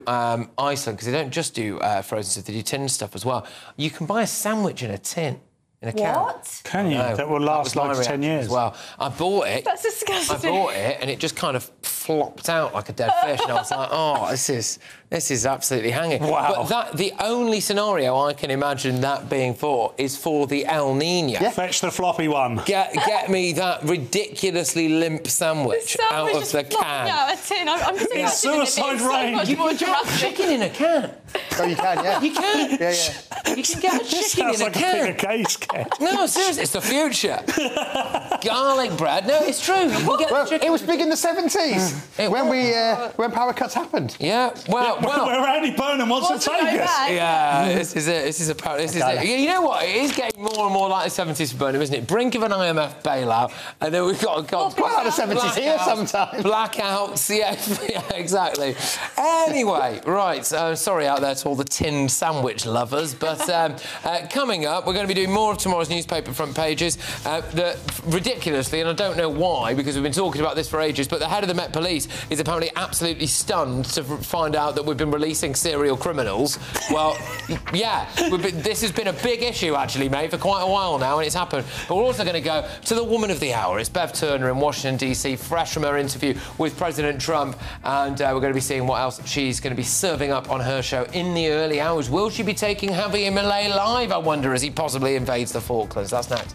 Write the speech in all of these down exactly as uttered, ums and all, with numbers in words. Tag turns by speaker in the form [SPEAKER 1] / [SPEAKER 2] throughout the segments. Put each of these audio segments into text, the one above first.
[SPEAKER 1] um, Iceland, because they don't just do uh, frozen stuff, they do tin stuff as well. You can buy a sandwich in a tin. In a can.
[SPEAKER 2] What?
[SPEAKER 3] Can you?
[SPEAKER 1] No,
[SPEAKER 3] that will last
[SPEAKER 1] that
[SPEAKER 3] like ten years.
[SPEAKER 1] As well, I bought it.
[SPEAKER 2] That's disgusting.
[SPEAKER 1] I bought it, and it just kind of flopped out like a dead fish, and I was like, "Oh, this is this is absolutely hanging."
[SPEAKER 3] Wow.
[SPEAKER 1] But that the only scenario I can imagine that being for is for the El Nino.
[SPEAKER 3] Yeah. Fetch the floppy one.
[SPEAKER 1] Get get me that ridiculously limp sandwich,
[SPEAKER 2] The
[SPEAKER 1] out
[SPEAKER 2] sandwich
[SPEAKER 1] of the
[SPEAKER 2] is flopping
[SPEAKER 1] can.
[SPEAKER 2] out of a tin. I'm, I'm just
[SPEAKER 3] It's suicide
[SPEAKER 2] so
[SPEAKER 3] rain.
[SPEAKER 2] much
[SPEAKER 1] You
[SPEAKER 2] more
[SPEAKER 1] can get
[SPEAKER 2] dramatic.
[SPEAKER 1] chicken in a can.
[SPEAKER 4] Oh, you can, yeah.
[SPEAKER 1] You can.
[SPEAKER 4] Yeah, yeah.
[SPEAKER 1] You can get a
[SPEAKER 3] This
[SPEAKER 1] chicken
[SPEAKER 3] sounds
[SPEAKER 1] in a
[SPEAKER 3] like a
[SPEAKER 1] can.
[SPEAKER 3] Peter Kay sketch.
[SPEAKER 1] No, seriously, it's the future. Garlic bread. No, it's true. You can get
[SPEAKER 4] Well,
[SPEAKER 1] chicken.
[SPEAKER 4] it was big in the seventies
[SPEAKER 1] It
[SPEAKER 4] when
[SPEAKER 1] was.
[SPEAKER 4] we uh, when power cuts happened.
[SPEAKER 1] Yeah. Well, well.
[SPEAKER 3] Where Andy Burnham wants
[SPEAKER 2] Wants
[SPEAKER 3] to
[SPEAKER 2] to
[SPEAKER 3] take
[SPEAKER 2] go
[SPEAKER 3] us.
[SPEAKER 2] back.
[SPEAKER 1] Yeah, this is it. This is a par- this is it. You know what? It is getting more and more like the seventies for Burnham, isn't it? Brink of an I M F bailout, and then we've got got
[SPEAKER 4] Quite like the seventies here
[SPEAKER 1] blackouts,
[SPEAKER 4] sometimes.
[SPEAKER 1] Blackouts, yeah, yeah, exactly. Anyway, right. Uh, sorry out there to all the tinned sandwich lovers, but um, uh, coming up, we're going to be doing more of tomorrow's newspaper front pages. Uh, the, ridiculously, and I don't know why, because we've been talking about this for ages, but the head of the Met Police is apparently absolutely stunned to f- find out that we've been releasing serial criminals. Well, yeah, we've been, this has been a big issue, actually, mate, for quite a while now, and it's happened. But we're also going to go to the woman of the hour. It's Bev Turner in Washington, D C, fresh from her interview with President Trump, and uh, we're going to be seeing what else she's going to be serving up on her show in the early hours. Will she be taking Javier Milei live, I wonder, as he possibly invades the Falklands? That's next.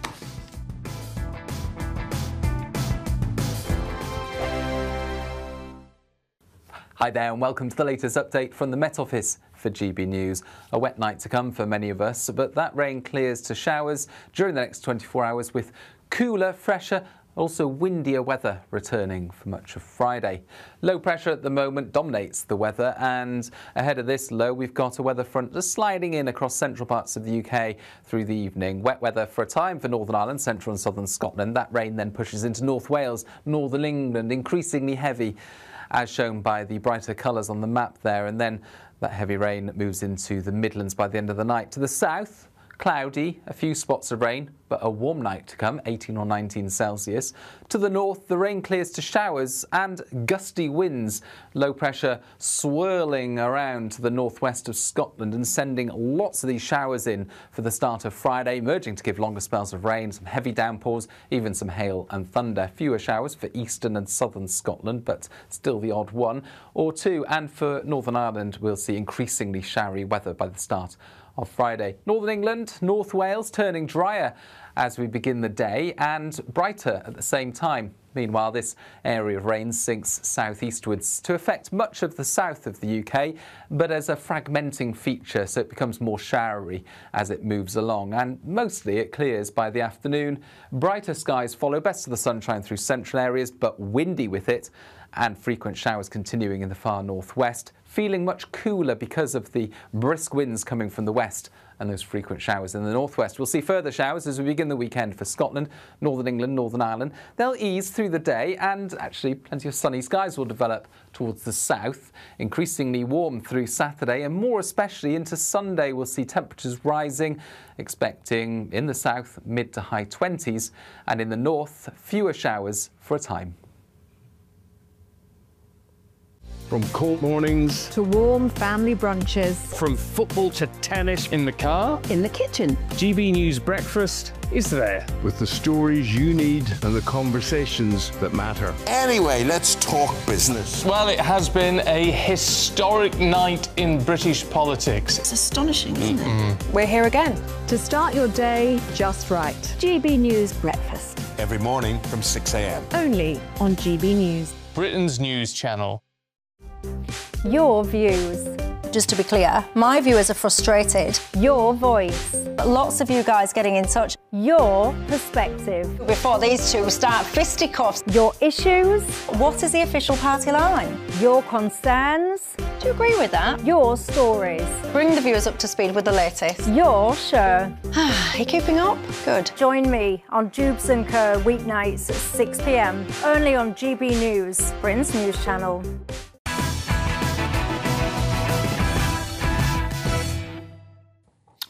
[SPEAKER 5] Hi there and welcome to the latest update from the Met Office for G B News. A wet night to come for many of us, but that rain clears to showers during the next twenty-four hours with cooler, fresher, also windier weather returning for much of Friday. Low pressure at the moment dominates the weather, and ahead of this low we've got a weather front just sliding in across central parts of the U K through the evening. Wet weather for a time for Northern Ireland, central and southern Scotland. That rain then pushes into North Wales, northern England, increasingly heavy, as shown by the brighter colours on the map there, and then that heavy rain moves into the Midlands by the end of the night. To the south, cloudy, a few spots of rain, but a warm night to come, eighteen or nineteen Celsius. To the north, the rain clears to showers and gusty winds. Low pressure swirling around to the northwest of Scotland and sending lots of these showers in for the start of Friday, emerging to give longer spells of rain, some heavy downpours, even some hail and thunder. Fewer showers for eastern and southern Scotland, but still the odd one or two. And for Northern Ireland, we'll see increasingly showery weather by the start of Friday. Northern England, North Wales turning drier as we begin the day and brighter at the same time. Meanwhile, this area of rain sinks southeastwards to affect much of the south of the U K, but as a fragmenting feature, so it becomes more showery as it moves along. And mostly it clears by the afternoon. Brighter skies follow, best of the sunshine through central areas, but windy with it, and frequent showers continuing in the far northwest. Feeling much cooler because of the brisk winds coming from the west and those frequent showers in the northwest. We'll see further showers as we begin the weekend for Scotland, Northern England, Northern Ireland. They'll ease through the day, and actually plenty of sunny skies will develop towards the south. Increasingly warm through Saturday, and more especially into Sunday we'll see temperatures rising, expecting in the south mid to high twenties, and in the north fewer showers for a time.
[SPEAKER 6] From cold mornings
[SPEAKER 7] to warm family brunches,
[SPEAKER 6] from football to tennis in the car,
[SPEAKER 7] in the kitchen.
[SPEAKER 6] G B News Breakfast is there with the stories you need and the conversations that matter.
[SPEAKER 8] Anyway, let's talk business.
[SPEAKER 9] Well, it has been a historic night in British politics.
[SPEAKER 10] It's astonishing, isn't
[SPEAKER 9] mm-hmm.
[SPEAKER 10] it?
[SPEAKER 7] We're here again to start your day just right. G B News Breakfast.
[SPEAKER 8] Every morning from six a m.
[SPEAKER 7] Only on G B News.
[SPEAKER 9] Britain's news channel.
[SPEAKER 7] Your views.
[SPEAKER 11] Just to be clear, my viewers are frustrated.
[SPEAKER 7] Your voice.
[SPEAKER 11] Lots of you guys getting in touch.
[SPEAKER 7] Your perspective.
[SPEAKER 11] Before these two start fisticuffs.
[SPEAKER 7] Your issues.
[SPEAKER 11] What is the official party line?
[SPEAKER 7] Your concerns.
[SPEAKER 11] Do you agree with that?
[SPEAKER 7] Your stories.
[SPEAKER 11] Bring the viewers up to speed with the latest.
[SPEAKER 7] Your show.
[SPEAKER 11] Are you keeping up? Good.
[SPEAKER 7] Join me on Jubes and Co weeknights at six p m only on G B News, Britain's news channel.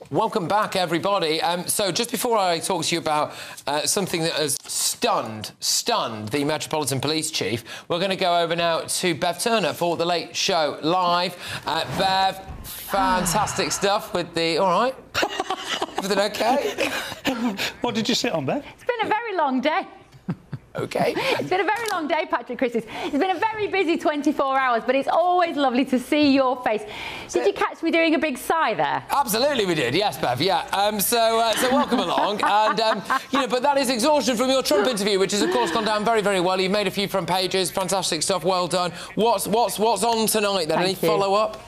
[SPEAKER 1] Welcome back, everybody. Um, so just before I talk to you about uh, something that has stunned, stunned the Metropolitan Police Chief, we're going to go over now to Bev Turner for The Late Show Live. Uh, Bev, fantastic stuff with the... All right? Everything OK?
[SPEAKER 3] What did you sit on, Bev?
[SPEAKER 2] It's been a very long day.
[SPEAKER 1] OK.
[SPEAKER 2] It's been a very long day, Patrick Christys. It's been a very busy twenty-four hours, but it's always lovely to see your face.
[SPEAKER 1] So,
[SPEAKER 2] did you catch me doing a big sigh there?
[SPEAKER 1] Absolutely we did, yes, Bev, yeah. Um, so, uh, so welcome along. And, um, you know, but that is exhaustion from your Trump interview, which has, of course, gone down very, very well. You've made a few front pages, fantastic stuff, well done. What's, what's, what's on tonight, then?
[SPEAKER 2] Thank
[SPEAKER 1] Any
[SPEAKER 2] you.
[SPEAKER 1] follow-up?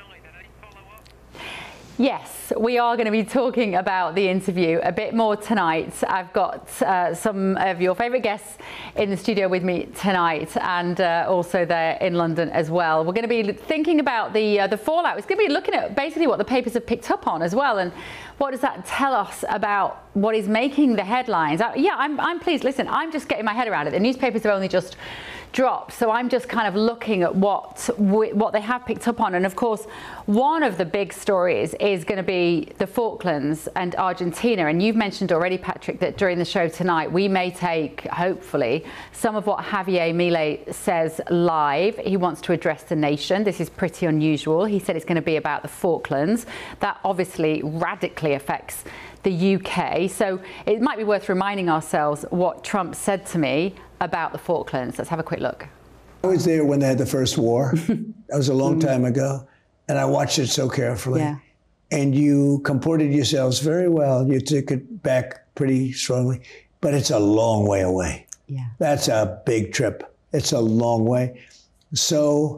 [SPEAKER 2] Yes, we are going to be talking about the interview a bit more tonight. I've got uh, some of your favourite guests in the studio with me tonight, and uh, also there in London as well. We're going to be thinking about the uh, the fallout. It's going to be looking at basically what the papers have picked up on as well, and what does that tell us about what is making the headlines. Uh, yeah, I'm, I'm pleased. Listen, I'm just getting my head around it. The newspapers have only just dropped, so I'm just kind of looking at what what they have picked up on. And of course, one of the big stories is going to be the Falklands and Argentina. And you've mentioned already, Patrick, that during the show tonight we may take, hopefully, some of what Javier Milei says live. He wants to address the nation. This is pretty unusual. He said it's going to be about the Falklands. That obviously radically affects the U K. So it might be worth reminding ourselves what Trump said to me about the Falklands. Let's have a quick look.
[SPEAKER 10] I was there when they had the first war. That was a long time ago. And I watched it so carefully.
[SPEAKER 2] Yeah.
[SPEAKER 10] And you comported yourselves very well. You took it back pretty strongly. But it's a long way away.
[SPEAKER 2] Yeah.
[SPEAKER 10] That's a big trip. It's a long way. So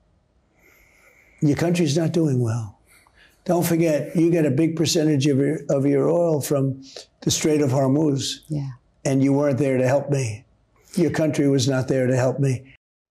[SPEAKER 10] your country's not doing well. Don't forget, you get a big percentage of your, of your oil from the Strait of Hormuz.
[SPEAKER 2] Yeah.
[SPEAKER 10] And you weren't there to help me. Your country was not there to help me.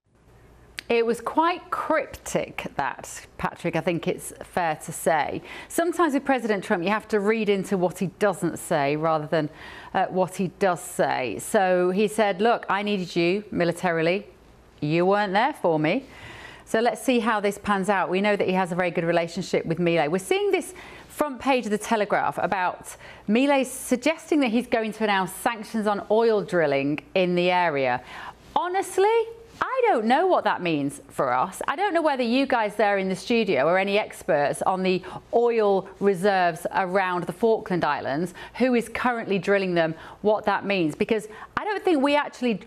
[SPEAKER 2] It was quite cryptic, that, Patrick, I think it's fair to say. Sometimes with President Trump, you have to read into what he doesn't say rather than uh, what he does say. So he said, look, I needed you militarily. You weren't there for me. So let's see how this pans out. We know that he has a very good relationship with Milei. We're seeing this front page of the Telegraph about Milei suggesting that he's going to announce sanctions on oil drilling in the area. Honestly, I don't know what that means for us. I don't know whether you guys there in the studio are any experts on the oil reserves around the Falkland Islands, who is currently drilling them, what that means. Because I don't think we actually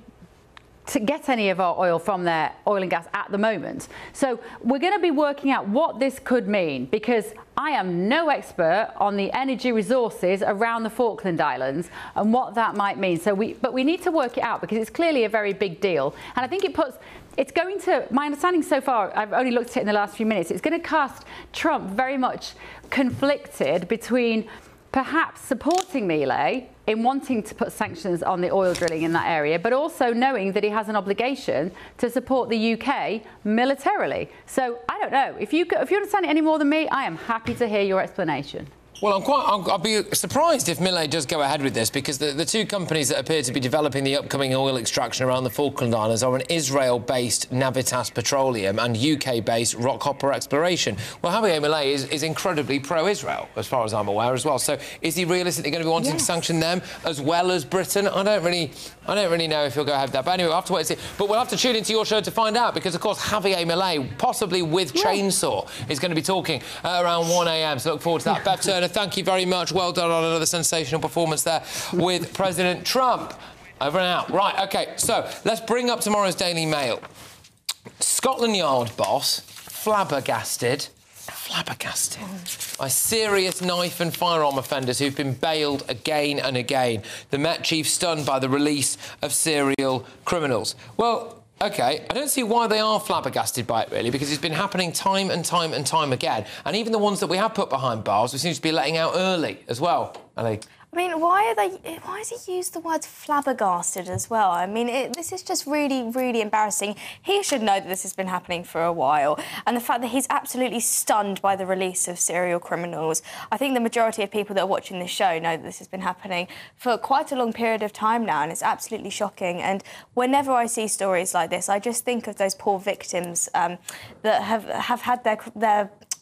[SPEAKER 2] to get any of our oil from their oil and gas at the moment. So we're going to be working out what this could mean, because I am no expert on the energy resources around the Falkland Islands and what that might mean. So we, but we need to work it out, because it's clearly a very big deal. And I think it puts, it's going to, my understanding so far, I've only looked at it in the last few minutes, it's going to cast Trump very much conflicted between perhaps supporting Milei in wanting to put sanctions on the oil drilling in that area, but also knowing that he has an obligation to support the U K militarily. So I don't know. If you, if you understand it any more than me, I am happy to hear your explanation.
[SPEAKER 1] Well, I'm quite, I'll, I'll be surprised if Milei does go ahead with this, because the, the two companies that appear to be developing the upcoming oil extraction around the Falkland Islands are an Israel-based Navitas Petroleum and U K-based Rockhopper Exploration. Well, Javier Milei is, is incredibly pro-Israel, as far as I'm aware, as well. So is he realistically going to be wanting yes. to sanction them as well as Britain? I don't really, I don't really know if he'll go ahead with that. But anyway, we'll have to wait and see. But we'll have to tune into your show to find out, because, of course, Javier Milei, possibly with yeah. Chainsaw, is going to be talking uh, around one a m So look forward to that. Bev Turner, thank you very much. Well done on another sensational performance there with President Trump. Over and out. Right, OK, so let's bring up tomorrow's Daily Mail. Scotland Yard boss flabbergasted, flabbergasted by serious knife and firearm offenders who've been bailed again and again. The Met chief stunned by the release of serial criminals. Well, OK, I don't see why they are flabbergasted by it, really, because it's been happening time and time and time again. And even the ones that we have put behind bars, we seem to be letting out early as well, Ali.
[SPEAKER 12] I mean, why are they? Why has he used the word flabbergasted as well? I mean, it, this is just really, really embarrassing. He should know that this has been happening for a while, and the fact that he's absolutely stunned by the release of serial criminals. I think the majority of people that are watching this show know that this has been happening for quite a long period of time now, and it's absolutely shocking. And whenever I see stories like this, I just think of those poor victims um, that have have had their their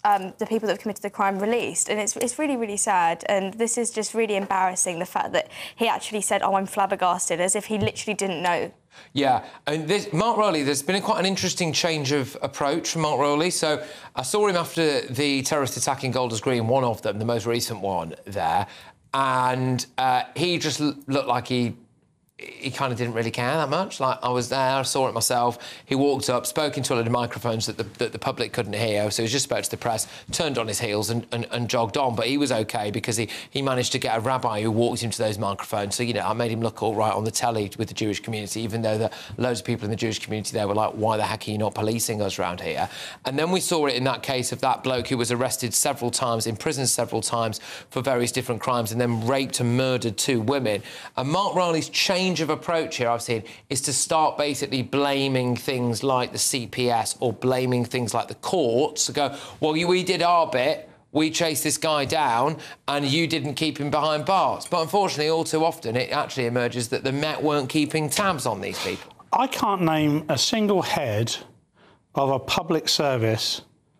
[SPEAKER 12] um, the people that have committed the crime released. And it's, it's really, really sad. And this is just really embarrassing, the fact that he actually said, oh, I'm flabbergasted, as if he literally didn't know.
[SPEAKER 1] Yeah, and this, Mark Rowley, there's been a, quite an interesting change of approach from Mark Rowley. So I saw him after the terrorist attack in Golders Green, one of them, the most recent one there, and uh, he just l- looked like he... he kind of didn't really care that much. Like, I was there, I saw it myself. He walked up, spoke into one of the microphones that the, that the public couldn't hear, so he just spoke to the press, turned on his heels and, and, and jogged on. But he was OK because he, he managed to get a rabbi who walked into those microphones. So, you know, I made him look all right on the telly with the Jewish community, even though the, loads of people in the Jewish community there were like, why the heck are you not policing us around here? And then we saw it in that case of that bloke who was arrested several times, imprisoned several times for various different crimes, and then raped and murdered two women. And Mark Rowley's change of approach here I've seen is to start basically blaming things like the C P S or blaming things like the courts. To go, well, we did our bit, we chased this guy down and you didn't keep him behind bars. But unfortunately, all too often, it actually emerges that the Met weren't keeping tabs on these people.
[SPEAKER 3] I can't name a single head of a public service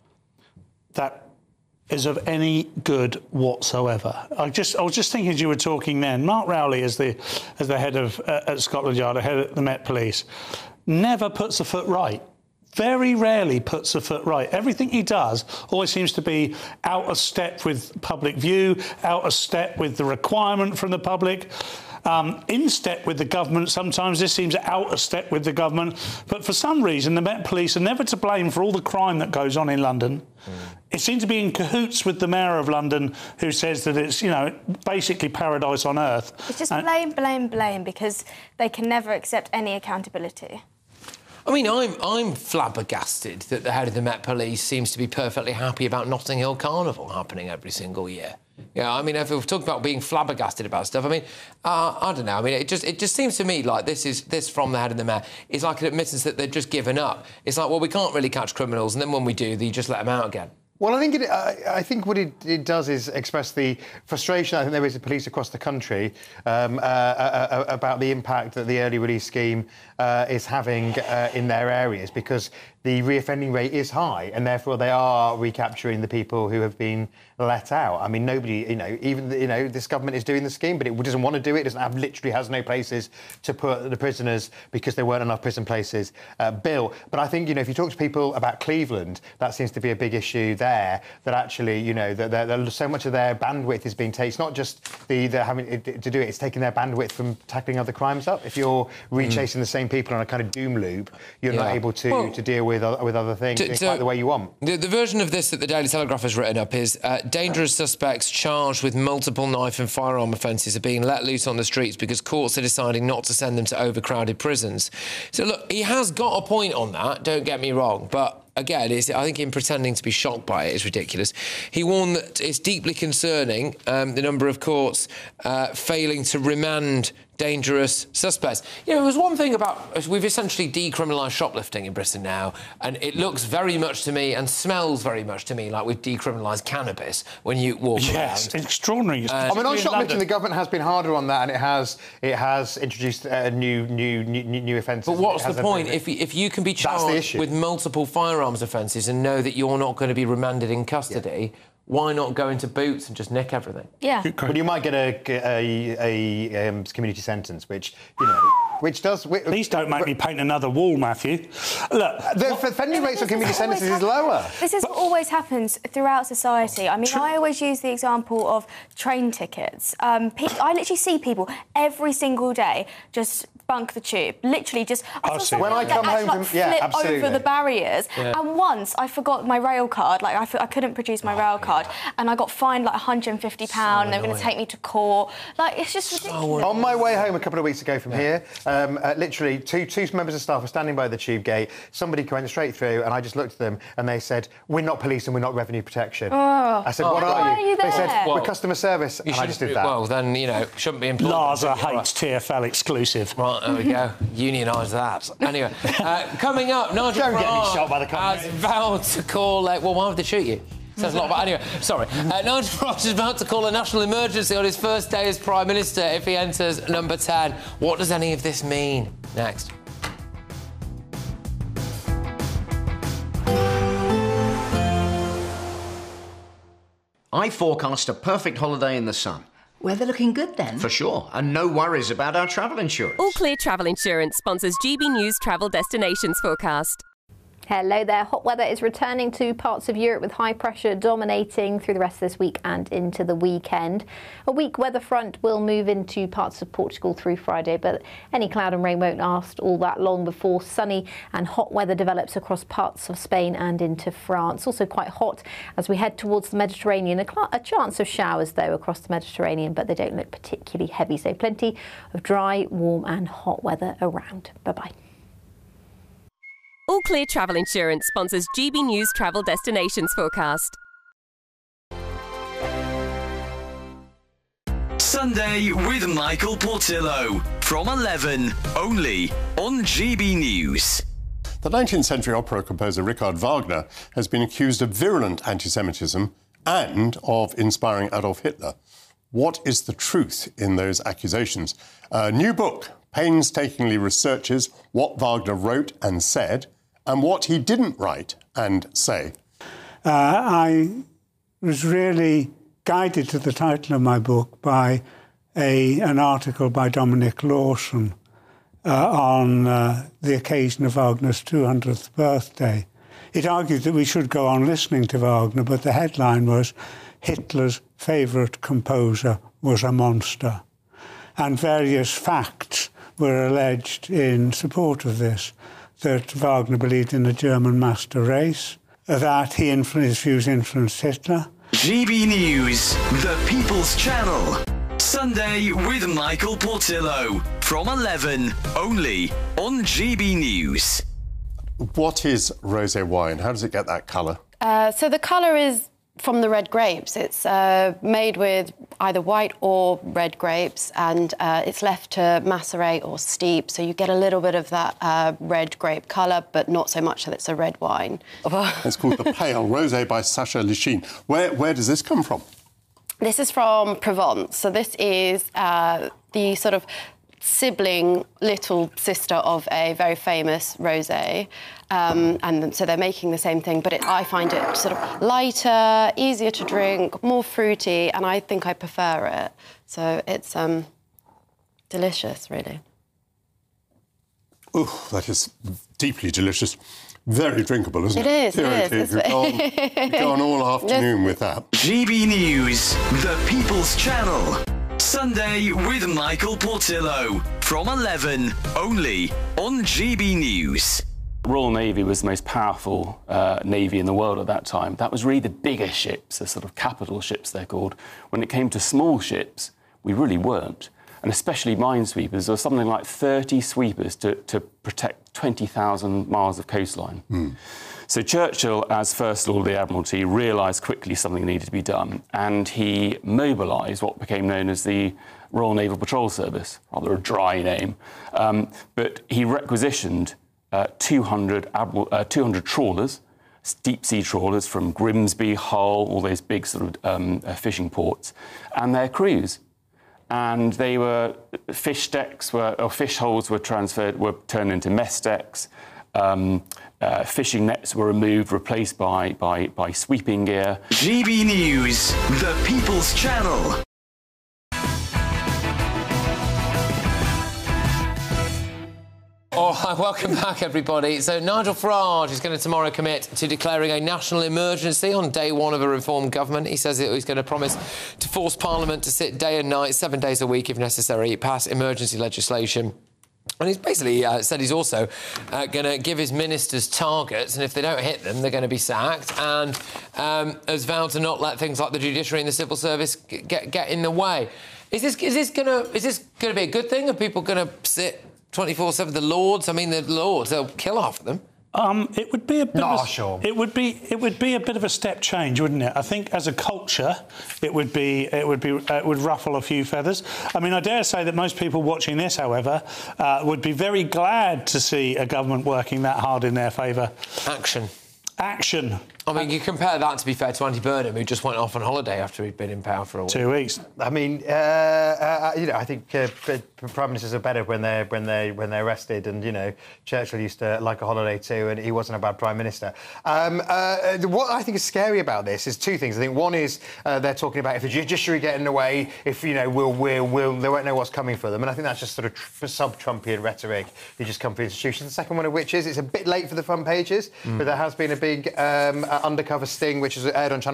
[SPEAKER 3] that is of any good whatsoever. I just, I was just thinking as you were talking then, Mark Rowley as the, as the head of uh, at Scotland Yard, the head of the Met Police, never puts a foot right. Very rarely puts a foot right. Everything he does always seems to be out of step with public view, out of step with the requirement from the public. Um, in step with the government. Sometimes this seems out of step with the government. But for some reason, the Met Police are never to blame for all the crime that goes on in London. Mm. It seems to be in cahoots with the Mayor of London, who says that it's, you know, basically paradise on earth.
[SPEAKER 12] It's just
[SPEAKER 3] and
[SPEAKER 12] blame, blame, blame, because they can never accept any accountability.
[SPEAKER 1] I mean, I'm I'm flabbergasted that the head of the Met Police seems to be perfectly happy about Notting Hill Carnival happening every single year. Yeah, I mean, if we've talked about being flabbergasted about stuff, I mean, uh, I don't know. I mean, it just it just seems to me like this is this from the head of the Met is like an admittance that they've just given up. It's like, well, we can't really catch criminals, and then when we do, you just let them out again.
[SPEAKER 4] Well, I think it, I, I think what it, it does is express the frustration I think there is with police across the country um, uh, uh, uh, about the impact that the early release scheme uh, is having uh, in their areas, because the reoffending rate is high, and therefore they are recapturing the people who have been let out. I mean, nobody, you know, even, you know, this government is doing the scheme, but it doesn't want to do it. It doesn't have, literally has no places to put the prisoners because there weren't enough prison places uh, built. But I think, you know, if you talk to people about Cleveland, that seems to be a big issue there, that actually, you know, that, that, that so much of their bandwidth is being taken. It's not just the, the having it, to do it, it's taking their bandwidth from tackling other crimes up. If you're rechasing mm. the same people on a kind of doom loop, you're yeah. not able to, well, to deal with with other things to, to, quite the way you want.
[SPEAKER 1] The, the version of this that the Daily Telegraph has written up is uh, dangerous suspects charged with multiple knife and firearm offences are being let loose on the streets because courts are deciding not to send them to overcrowded prisons. So, look, he has got a point on that, don't get me wrong, but again, it's, I think him pretending to be shocked by it is ridiculous. He warned that it's deeply concerning, um, the number of courts uh, failing to remand dangerous suspects. You know, there's one thing about... We've essentially decriminalised shoplifting in Britain now, and it looks very much to me and smells very much to me like we've decriminalised cannabis when you walk
[SPEAKER 3] yes,
[SPEAKER 1] around.
[SPEAKER 3] Yes, it's extraordinary.
[SPEAKER 4] Uh, I mean, on shoplifting, the government has been harder on that, and it has it has introduced uh, new, new, new, new offences.
[SPEAKER 1] But what's the point? If you, if you can be charged with multiple firearms offences and know that you're not going to be remanded in custody... Yeah. Why not go into Boots and just nick everything?
[SPEAKER 12] Yeah.
[SPEAKER 4] Well, you might get a, a, a um, community sentence, which, you know, which does...
[SPEAKER 3] Please don't make me paint another wall, Matthew. Look...
[SPEAKER 4] The offending rates on community sentences is lower.
[SPEAKER 12] This is what always happens throughout society. I mean, Tr- I always use the example of train tickets. Um, pe- I literally see people every single day just bunk the tube. Literally just... I saw
[SPEAKER 4] when I come home
[SPEAKER 12] like,
[SPEAKER 4] from... Yeah,
[SPEAKER 12] flip
[SPEAKER 4] absolutely.
[SPEAKER 12] over the barriers. Yeah. And once I forgot my rail card, like I, f- I couldn't produce my oh, rail card, yeah. and I got fined like one hundred and fifty pounds, so and they were going to take me to court. Like, it's just ridiculous.
[SPEAKER 4] So on my way home a couple of weeks ago from yeah. here, um, uh, literally two, two members of staff were standing by the tube gate. Somebody went straight through, and I just looked at them, and they said, we're not police and we're not revenue protection.
[SPEAKER 12] Oh.
[SPEAKER 4] I said,
[SPEAKER 12] oh.
[SPEAKER 4] what
[SPEAKER 12] Why
[SPEAKER 4] are you?
[SPEAKER 12] are you
[SPEAKER 4] they said,
[SPEAKER 1] well,
[SPEAKER 4] we're customer service, and I just did that.
[SPEAKER 1] Well, then, you know, shouldn't be employed.
[SPEAKER 3] Larsa hates T F L exclusive.
[SPEAKER 1] Right, there we go. Unionise that. Anyway, uh, coming up, Nigel
[SPEAKER 4] Don't get me shot by the
[SPEAKER 1] has vowed to call... Uh, well, why would they shoot you? Says a lot about... Anyway, sorry. Uh, Nigel Farage is about to call a national emergency on his first day as Prime Minister if he enters number ten. What does any of this mean? Next.
[SPEAKER 13] I forecast a perfect holiday in the sun.
[SPEAKER 14] Weather looking good then?
[SPEAKER 13] For sure, and no worries about our travel insurance.
[SPEAKER 15] All Clear Travel Insurance sponsors G B News Travel Destinations Forecast.
[SPEAKER 16] Hello there. Hot weather is returning to parts of Europe with high pressure dominating through the rest of this week and into the weekend. A weak weather front will move into parts of Portugal through Friday, but any cloud and rain won't last all that long before sunny and hot weather develops across parts of Spain and into France. Also quite hot as we head towards the Mediterranean. A, cl- a chance of showers, though, across the Mediterranean, but they don't look particularly heavy. So plenty of dry, warm and hot weather around. Bye-bye.
[SPEAKER 15] All Clear Travel Insurance sponsors G B News Travel Destinations Forecast.
[SPEAKER 17] Sunday with Michael Portillo from eleven, only on G B News.
[SPEAKER 18] The nineteenth century opera composer Richard Wagner has been accused of virulent anti-Semitism and of inspiring Adolf Hitler. What is the truth in those accusations? A new book painstakingly researches what Wagner wrote and said and what he didn't write and say.
[SPEAKER 3] Uh, I was really guided to the title of my book by a, an article by Dominic Lawson uh, on uh, the occasion of Wagner's two hundredth birthday. It argued that we should go on listening to Wagner, but the headline was Hitler's favourite composer was a monster. And various facts were alleged in support of this. That Wagner believed in the German master race, that he influenced, his views influenced Hitler.
[SPEAKER 17] G B News, the People's Channel. Sunday with Michael Portillo from eleven, only on G B News.
[SPEAKER 18] What is rosé wine? How does it get that colour?
[SPEAKER 19] Uh, so the colour is from the red grapes. It's uh, made with either white or red grapes, and uh, it's left to macerate or steep, so you get a little bit of that uh, red grape colour, but not so much that it's a red wine.
[SPEAKER 18] It's called The Pale Rosé by Sacha Lichine. Where, where does this come from?
[SPEAKER 19] This is from Provence. So this is uh, the sort of sibling, little sister of a very famous rosé. Um, and so they're making the same thing, but it, I find it sort of lighter, easier to drink, more fruity, and I think I prefer it. So it's um, delicious, really.
[SPEAKER 18] Oh, that is deeply delicious. Very drinkable, isn't
[SPEAKER 19] it?
[SPEAKER 18] It
[SPEAKER 19] is,
[SPEAKER 18] Seriously,
[SPEAKER 19] it is.
[SPEAKER 18] You could go on, you could go on all afternoon with that.
[SPEAKER 17] G B News, the People's Channel. Sunday with Michael Portillo from eleven, only on G B News.
[SPEAKER 20] Royal Navy was the most powerful uh, navy in the world at that time. That was really the bigger ships, the sort of capital ships they're called. When it came to small ships, we really weren't. And especially minesweepers, there was something like thirty sweepers to, to protect twenty thousand miles of coastline.
[SPEAKER 18] Mm.
[SPEAKER 20] So Churchill, as First Lord of the Admiralty, realised quickly something needed to be done, and he mobilised what became known as the Royal Naval Patrol Service, rather a dry name. Um, but he requisitioned uh, two hundred, uh, two hundred trawlers, deep-sea trawlers from Grimsby, Hull, all those big sort of um, uh, fishing ports, and their crews. And they were, fish decks were, or fish holes were transferred, were turned into mess decks. Um, uh, fishing nets were removed, replaced by, by, by sweeping gear.
[SPEAKER 17] G B News, the People's Channel.
[SPEAKER 1] All right, welcome back, everybody. So Nigel Farage is going to tomorrow commit to declaring a national emergency on day one of a reformed government. He says that he's going to promise to force Parliament to sit day and night, seven days a week if necessary, pass emergency legislation. And he's basically uh, said he's also uh, going to give his ministers targets, and if they don't hit them, they're going to be sacked, and um, has vowed to not let things like the judiciary and the civil service get, get in the way. Is this, is this going to is this going to be a good thing? Are people going to sit twenty-four seven? The Lords, I mean, the Lords, they'll kill half of them.
[SPEAKER 3] Um, it would be a bit
[SPEAKER 4] Not
[SPEAKER 3] of a,
[SPEAKER 4] sure.
[SPEAKER 3] It would be it would be a bit of a step change, wouldn't it? I think as a culture, it would be it would be uh, it would ruffle a few feathers. I mean, I dare say that most people watching this, however, uh, would be very glad to see a government working that hard in their favour.
[SPEAKER 1] Action.
[SPEAKER 3] Action.
[SPEAKER 1] I mean, you compare that, to be fair, to Andy Burnham, who just went off on holiday after he'd been in power for a week.
[SPEAKER 3] Two weeks.
[SPEAKER 4] I mean, uh, uh, you know, I think uh, prime ministers are better when they're when they when they're rested. And you know, Churchill used to like a holiday too, and he wasn't a bad prime minister. Um, uh, what I think is scary about this is two things. I think one is uh, they're talking about if the judiciary get in the way, if you know, we'll we'll we'll they won't know what's coming for them. And I think that's just sort of tr- sub-Trumpian rhetoric. You just come for the institutions. The second one of which is it's a bit late for the front pages, mm. but there has been a big um, undercover sting which is aired on Channel